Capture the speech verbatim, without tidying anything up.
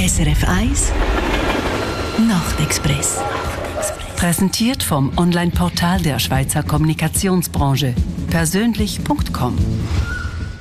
S R F eins Nachtexpress. Präsentiert vom Online-Portal der Schweizer Kommunikationsbranche persönlich punkt com.